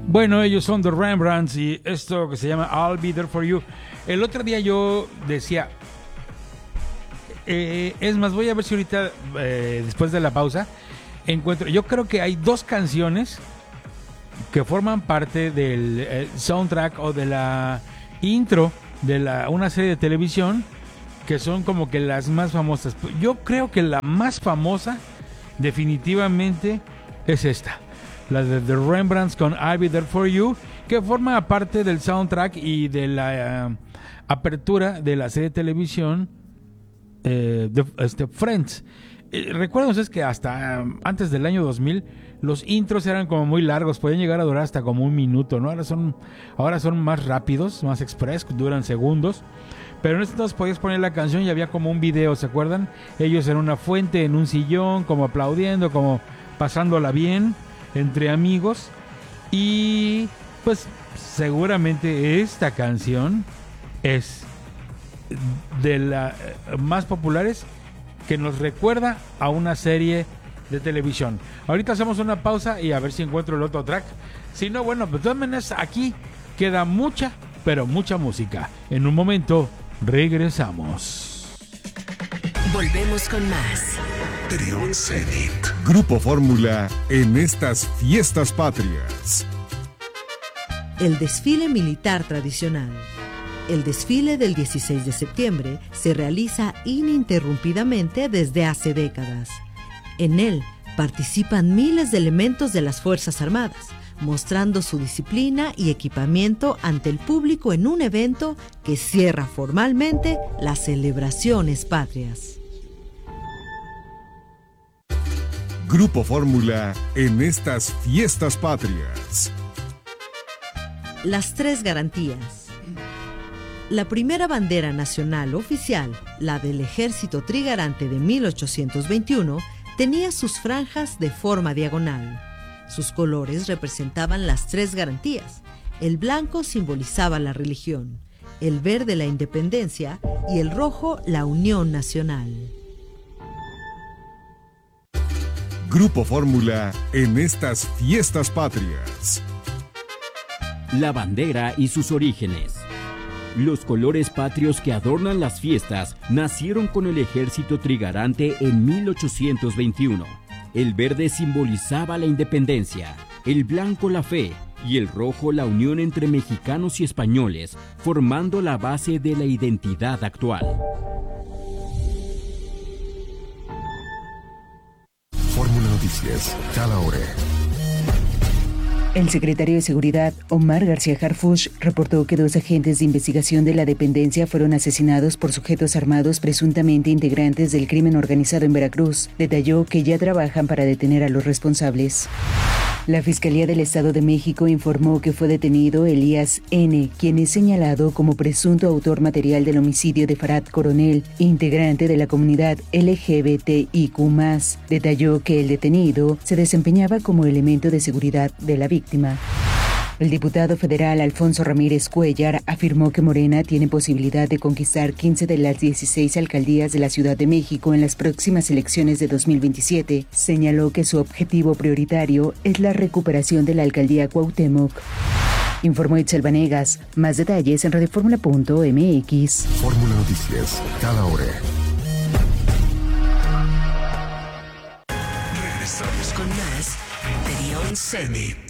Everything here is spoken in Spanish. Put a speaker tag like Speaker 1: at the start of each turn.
Speaker 1: Bueno, ellos son The Rembrandts y esto que se llama I'll Be There For You. El otro día yo decía, es más, voy a ver si ahorita, después de la pausa, encuentro. Yo creo que hay dos canciones que forman parte del soundtrack o de la intro de una serie de televisión que son como que las más famosas. Yo creo que la más famosa definitivamente es esta, la de The Rembrandts con I'll Be There For You, que forma parte del soundtrack y de la apertura de la serie de televisión Friends. Recuerden ustedes que hasta antes del año 2000 los intros eran como muy largos, podían llegar a durar hasta como un minuto, ¿no? Ahora son más rápidos, más express, duran segundos. Pero en estos entonces podías poner la canción y había como un video, ¿se acuerdan? Ellos en una fuente, en un sillón, como aplaudiendo, como pasándola bien entre amigos. Y pues seguramente esta canción es de las más populares, que nos recuerda a una serie de televisión. Ahorita hacemos una pausa y a ver si encuentro el otro track. Si no, bueno, pues de todas maneras aquí queda mucha, pero mucha música. En un momento regresamos.
Speaker 2: Volvemos con más.
Speaker 3: Trión Zenit. Grupo Fórmula en estas fiestas patrias.
Speaker 4: El desfile militar tradicional. El desfile del 16 de septiembre se realiza ininterrumpidamente desde hace décadas. En él participan miles de elementos de las Fuerzas Armadas, mostrando su disciplina y equipamiento ante el público en un evento que cierra formalmente las celebraciones patrias.
Speaker 3: Grupo Fórmula en estas fiestas patrias.
Speaker 4: Las tres garantías. La primera bandera nacional oficial, la del Ejército Trigarante de 1821, tenía sus franjas de forma diagonal. Sus colores representaban las tres garantías. El blanco simbolizaba la religión, el verde la independencia y el rojo la unión nacional.
Speaker 3: Grupo Fórmula en estas fiestas patrias.
Speaker 5: La bandera y sus orígenes. Los colores patrios que adornan las fiestas nacieron con el Ejército Trigarante en 1821. El verde simbolizaba la independencia, el blanco la fe y el rojo la unión entre mexicanos y españoles, formando la base de la identidad actual.
Speaker 3: Fórmula Noticias, cada hora.
Speaker 6: El secretario de Seguridad, Omar García Harfuch, reportó que 2 agentes de investigación de la dependencia fueron asesinados por sujetos armados presuntamente integrantes del crimen organizado en Veracruz. Detalló que ya trabajan para detener a los responsables. La Fiscalía del Estado de México informó que fue detenido Elías N., quien es señalado como presunto autor material del homicidio de Farad Coronel, integrante de la comunidad LGBTIQ+. Detalló que el detenido se desempeñaba como elemento de seguridad de la víctima. El diputado federal Alfonso Ramírez Cuellar afirmó que Morena tiene posibilidad de conquistar 15 de las 16 alcaldías de la Ciudad de México en las próximas elecciones de 2027. Señaló que su objetivo prioritario es la recuperación de la alcaldía Cuauhtémoc. Informó Itzel Vanegas. Más detalles en radioformula.mx.
Speaker 3: Fórmula Noticias, cada hora.
Speaker 2: Regresamos con más Trión Zenit.